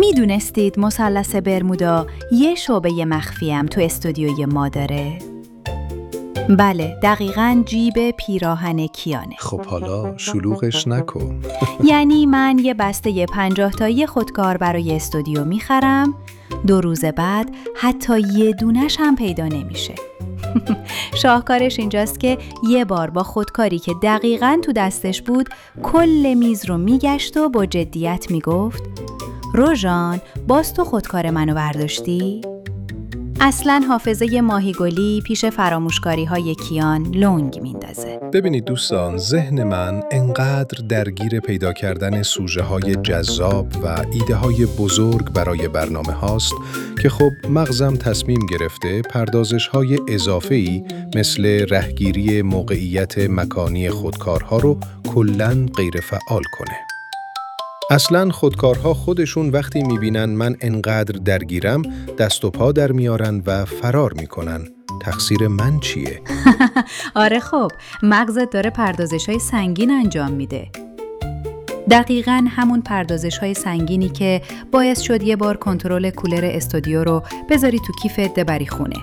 میدونستید مثلث برمودا یه شعبه مخفیم تو استودیوی ما داره؟ بله، دقیقاً جیب پیراهن کیانه. خب حالا شلوغش نکن. یعنی من یه بسته 50 تایی خودکار برای استودیو میخرم، 2 روز بعد حتی یه دونش هم پیدا نمیشه. شاهکارش اینجاست که یه بار با خودکاری که دقیقاً تو دستش بود کل میز رو میگشت و با جدیت میگفت روژان، باز تو خودکار منو برداشتی؟ اصلاً حافظه ماهیگلی پیش فراموشکاری‌های کیان لنگ میندازه. ببینید دوستان، ذهن من انقدر درگیر پیدا کردن سوژه های جذاب و ایده های بزرگ برای برنامه هاست که خب مغزم تصمیم گرفته پردازش های اضافه‌ای مثل رهگیری موقعیت مکانی خودکارها رو کلاً غیر فعال کنه. اصلاً خودکارها خودشون وقتی میبینن من انقدر درگیرم دست و پا در میارن و فرار میکنن. تقصیر من چیه؟ آره خب، مغزت داره پردازش‌های سنگین انجام میده. دقیقاً همون پردازش‌های سنگینی که باعث شد یه بار کنترل کولر استودیو رو بذاری تو کیفت ببری خونه.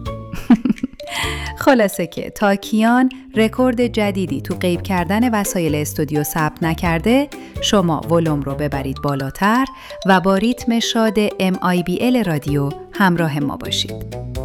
خلاصه که تا کیان رکورد جدیدی تو غیب کردن وسایل استودیو ثبت نکرده، شما ولوم رو ببرید بالاتر و با ریتم شاد MIBL رادیو همراه ما باشید.